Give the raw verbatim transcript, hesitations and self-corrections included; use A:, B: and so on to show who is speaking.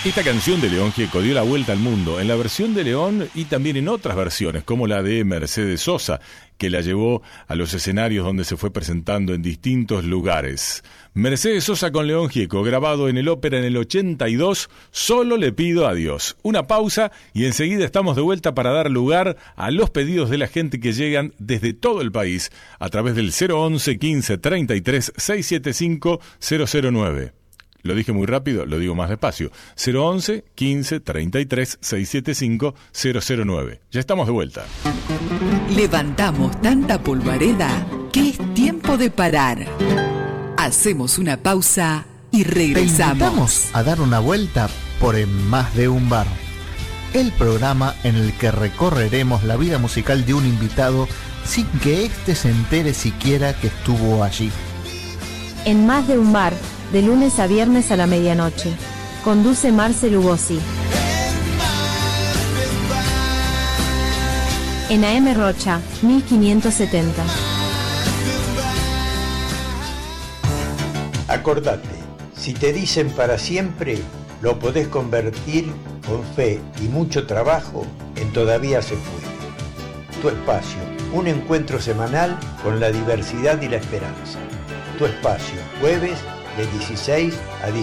A: Esta canción de León Gieco dio la vuelta al mundo en la versión de León y también en otras versiones, como la de Mercedes Sosa, que la llevó a los escenarios donde se fue presentando en distintos lugares. Mercedes Sosa con León Gieco, grabado en el Ópera en el ochenta y dos, Solo le pido a Dios. Una pausa y enseguida estamos de vuelta para dar lugar a los pedidos de la gente que llegan desde todo el país a través del cero once, quince, treinta y tres, seiscientos setenta y cinco, cero cero nueve. Lo dije muy rápido, lo digo más despacio. cero once, quince, treinta y tres, seiscientos setenta y cinco, cero cero nueve. Ya estamos de vuelta.
B: Levantamos tanta polvareda que es tiempo de parar. Hacemos una pausa y regresamos.
C: Te invitamos a dar una vuelta por En Más de un Bar, el programa en el que recorreremos la vida musical de un invitado sin que éste se entere siquiera que estuvo allí.
D: En Más de un Bar, de lunes a viernes a la medianoche. Conduce Marcel Ubosi. En A M Rocha, mil quinientos setenta.
E: Acordate, si te dicen para siempre, lo podés convertir con fe y mucho trabajo en Todavía se puede. Tu espacio, un encuentro semanal con la diversidad y la esperanza. Tu espacio, jueves de dieciséis a diecisiete.